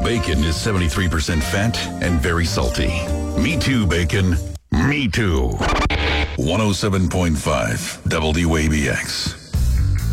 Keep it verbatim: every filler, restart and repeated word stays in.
bacon is seventy-three percent fat and very salty. Me too, bacon. Me too. one oh seven point five W A B X.